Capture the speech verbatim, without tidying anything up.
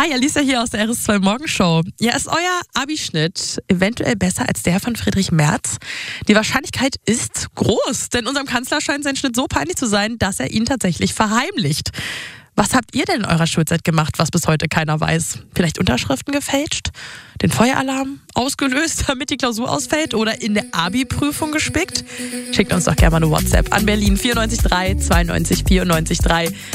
Hi, Alicia hier aus der R S zwei Morgenshow. Ja, ist euer Abischnitt eventuell besser als der von Friedrich Merz? Die Wahrscheinlichkeit ist groß, denn unserem Kanzler scheint sein Schnitt so peinlich zu sein, dass er ihn tatsächlich verheimlicht. Was habt ihr denn in eurer Schulzeit gemacht, was bis heute keiner weiß? Vielleicht Unterschriften gefälscht? Den Feueralarm ausgelöst, damit die Klausur ausfällt? Oder in der Abi-Prüfung gespickt? Schickt uns doch gerne mal eine WhatsApp an Berlin vier neun drei zwei neun vier neun drei.